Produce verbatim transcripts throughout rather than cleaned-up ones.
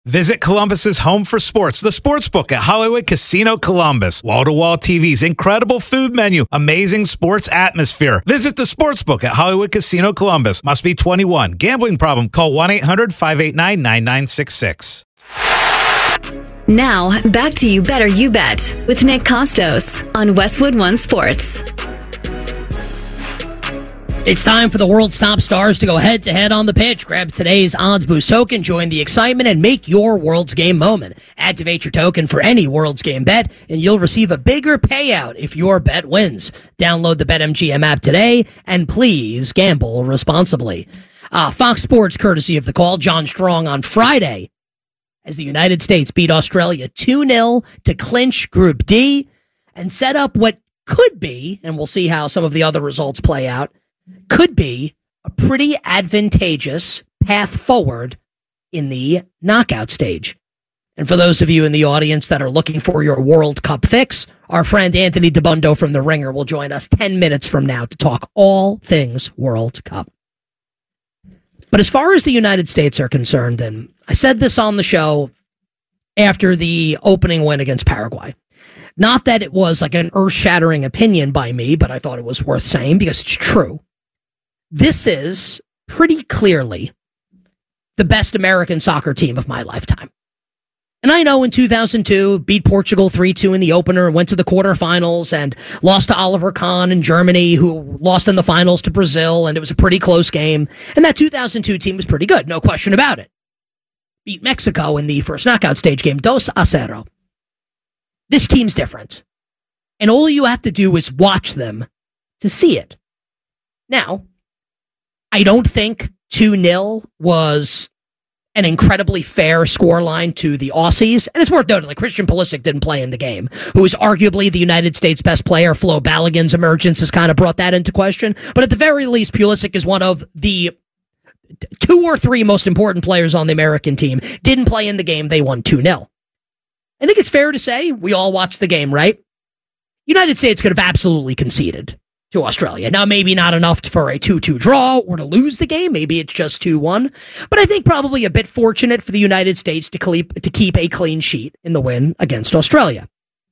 Visit Columbus's home for sports, the Sportsbook at Hollywood Casino Columbus. Wall-to-wall T Vs, incredible food menu, amazing sports atmosphere. Visit the Sportsbook at Hollywood Casino Columbus. Must be twenty-one. Gambling problem? Call one eight hundred five eight nine nine nine six six. Now, back to You Better You Bet with Nick Costos on Westwood One Sports. It's time for the world's top stars to go head-to-head on the pitch. Grab today's Odds Boost token, join the excitement, and make your World's Game moment. Activate your token for any World's Game bet, and you'll receive a bigger payout if your bet wins. Download the BetMGM app today, and please gamble responsibly. Uh, Fox Sports, courtesy of the call, John Strong on Friday, as the United States beat Australia two nil to clinch Group D and set up what could be, and we'll see how some of the other results play out, could be a pretty advantageous path forward in the knockout stage. And for those of you in the audience that are looking for your World Cup fix, our friend Anthony DeBundo from The Ringer will join us ten minutes from now to talk all things World Cup. But as far as the United States are concerned, and I said this on the show after the opening win against Paraguay, not that it was like an earth-shattering opinion by me, but I thought it was worth saying because it's true. This is pretty clearly the best American soccer team of my lifetime. And I know in two thousand two, beat Portugal three two in the opener, went to the quarterfinals, and lost to Oliver Kahn in Germany, who lost in the finals to Brazil, and it was a pretty close game. And that two thousand two team was pretty good, no question about it. Beat Mexico in the first knockout stage game, dos a cero. This team's different. And all you have to do is watch them to see it. Now, I don't think two nil was an incredibly fair scoreline to the Aussies. And it's worth noting, like, Christian Pulisic didn't play in the game, who is arguably the United States' best player. Flo Balogun's emergence has kind of brought that into question. But at the very least, Pulisic is one of the two or three most important players on the American team. Didn't play in the game. They won two nil. I think it's fair to say we all watched the game, right? United States could have absolutely conceded to Australia. Now, maybe not enough for a two two draw or to lose the game. Maybe it's just two one. But I think probably a bit fortunate for the United States to keep, to keep a clean sheet in the win against Australia.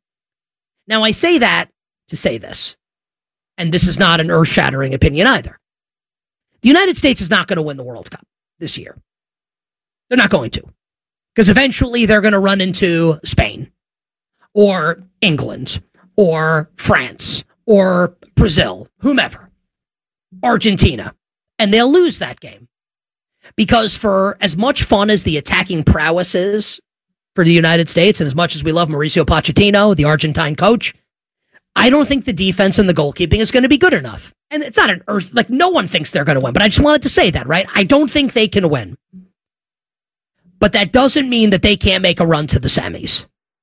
Now, I say that to say this, and this is not an earth-shattering opinion either. The United States is not going to win the World Cup this year. They're not going to. Because eventually they're going to run into Spain or England or France or Brazil, whomever, Argentina, and they'll lose that game. Because for as much fun as the attacking prowess is for the United States, and as much as we love Mauricio Pochettino, the Argentine coach, I don't think the defense and the goalkeeping is going to be good enough. And it's not an earth, like, no one thinks they're going to win, but I just wanted to say that, right? I don't think they can win. But that doesn't mean that they can't make a run to the semis.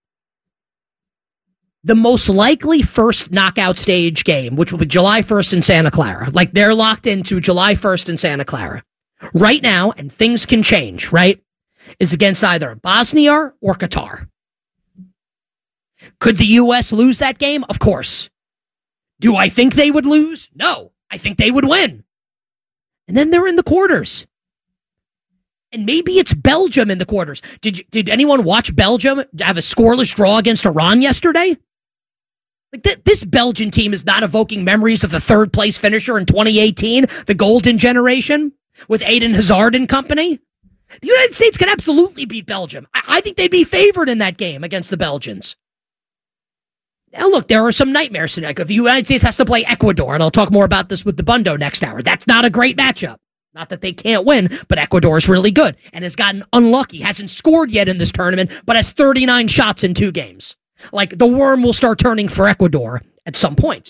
The most likely first knockout stage game, which will be July first in Santa Clara, like they're locked into July first in Santa Clara right now, and things can change, right? Is against either Bosnia or Qatar. Could the U S lose that game? Of course. Do I think they would lose? No. I think they would win. And then they're in the quarters. And maybe it's Belgium in the quarters. Did you, did anyone watch Belgium have a scoreless draw against Iran yesterday? Like th- this Belgian team is not evoking memories of the third place finisher in twenty eighteen, the golden generation, with Eden Hazard and company. The United States can absolutely beat Belgium. I, I think they'd be favored in that game against the Belgians. Now, look, there are some nightmares tonight. If the United States has to play Ecuador, and I'll talk more about this with the Bundo next hour, that's not a great matchup. Not that they can't win, but Ecuador is really good and has gotten unlucky, hasn't scored yet in this tournament, but has thirty-nine shots in two games. Like, the worm will start turning for Ecuador at some point.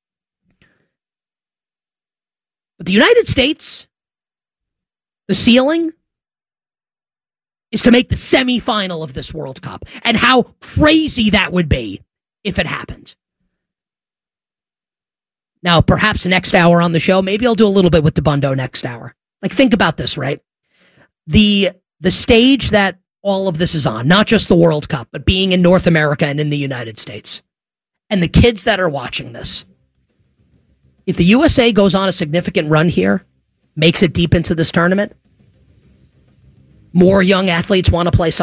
But the United States, the ceiling is to make the semifinal of this World Cup. And how crazy that would be if it happened. Now, perhaps next hour on the show, maybe I'll do a little bit with DeBundo next hour. Like, think about this, right? The the stage that all of this is on, not just the World Cup, but being in North America and in the United States. And the kids that are watching this. If the U S A goes on a significant run here, makes it deep into this tournament, more young athletes want to play soccer.